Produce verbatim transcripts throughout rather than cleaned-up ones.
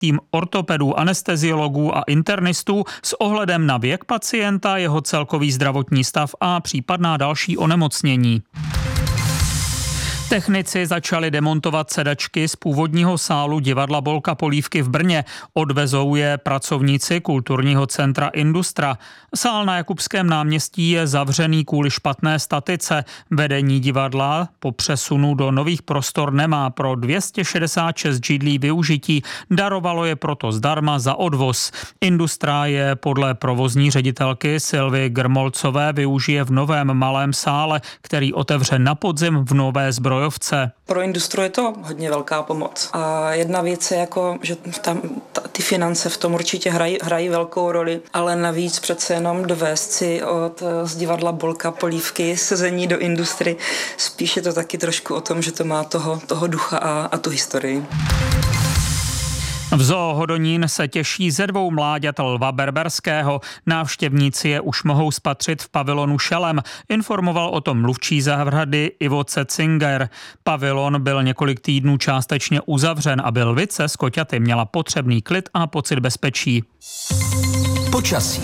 Tým ortopedů, anesteziologů a internistů s ohledem na věk pacienta, jeho celkový zdravotní stav a případná další onemocnění. Technici začali demontovat sedačky z původního sálu divadla Bolka Polívky v Brně. Odvezou je pracovníci kulturního centra Industra. Sál na Jakubském náměstí je zavřený kvůli špatné statice. Vedení divadla po přesunu do nových prostor nemá pro dvě stě šedesát šest židlí využití. Darovalo je proto zdarma za odvoz. Industra je podle provozní ředitelky Silvy Grmolcové využije v novém malém sále, který otevře na podzim v Nové Zbrojovce. Pro Industru je to hodně velká pomoc. A jedna věc je jako, že tam ta, ty finance v tom určitě hrají, hrají velkou roli, ale navíc přece jenom dovést si od z divadla Bolka Polívky sezení do Industry. Spíš je to taky trošku o tom, že to má toho, toho ducha a, a tu historii. V Zoo Hodonín se těší ze dvou mláďat lva berberského. Návštěvníci je už mohou spatřit v pavilonu Šelem. Informoval o tom mluvčí zahrady Ivo Cetzinger. Pavilon byl několik týdnů částečně uzavřen, aby lvice s koťaty měla potřebný klid a pocit bezpečí. Počasí.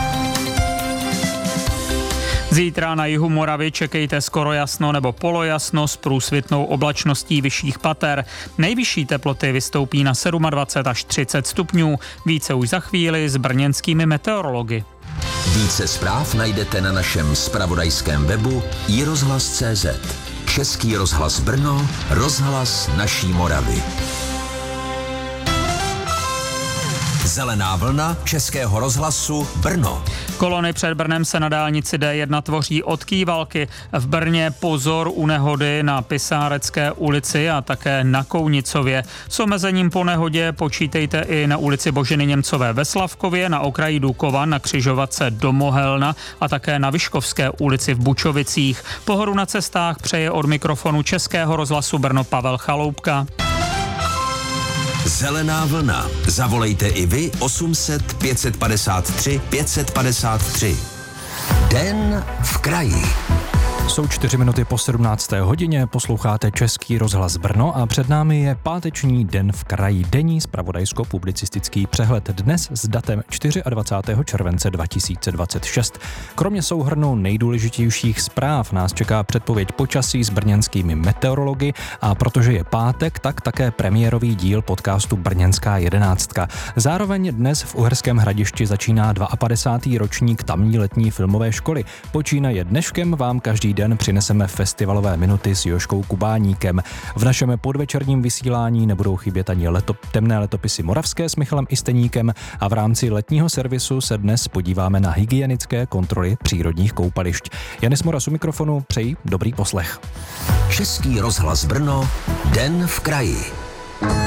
Zítra na jihu Moravy čekejte skoro jasno nebo polojasno s průsvitnou oblačností vyšších pater. Nejvyšší teploty vystoupí na dvacet sedm až třicet stupňů. Více už za chvíli s brněnskými meteorology. Více zpráv najdete na našem zpravodajském webu i rozhlas tečka cé zet. Český rozhlas Brno, rozhlas naší Moravy. Zelená vlna Českého rozhlasu Brno. Kolony před Brnem se na dálnici D jedna tvoří od Kývalky. V Brně pozor u nehody na Pisárecké ulici a také na Kounicově. S omezením po nehodě počítejte i na ulici Boženy Němcové ve Slavkově, na okraji Dukova, na křižovatce do Mohelna a také na Vyškovské ulici v Bučovicích. Pohodu na cestách přeje od mikrofonu Českého rozhlasu Brno Pavel Chaloupka. Zelená vlna. Zavolejte i vy osm set pět padesát tři pět padesát tři. Den v kraji. Jsou čtyři minuty po sedmnácté hodině, posloucháte Český rozhlas Brno a před námi je páteční Den v kraji, denní zpravodajsko-publicistický přehled dnes s datem dvacátého čtvrtého července dva tisíce dvacet šest. Kromě souhrnu nejdůležitějších zpráv nás čeká předpověď počasí s brněnskými meteorology a protože je pátek, tak také premiérový díl podcastu Brněnská jedenáctka. Zároveň dnes v Uherském Hradišti začíná padesátý druhý ročník tamní letní filmové školy. Počínaje dneškem vám každý den přineseme festivalové minuty s Jožkou Kubáníkem. V našem podvečerním vysílání nebudou chybět ani leto, temné letopisy Moravské s Michalem Isteníkem a v rámci letního servisu se dnes podíváme na hygienické kontroly přírodních koupališť. Janis Moras u mikrofonu, přeji dobrý poslech. Český rozhlas Brno, Den v kraji.